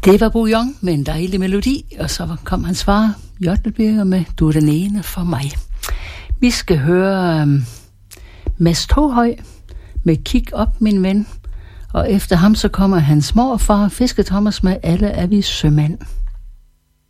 Det var Bouillon med en dejlig melodi, og så kom hans far, Jøtlebjerg, med Du er den ene for mig. Vi skal høre Mads Toghøj med Kig op, min ven, og efter ham så kommer hans morfar, Fiske Thomas, med Alle er vi sømand.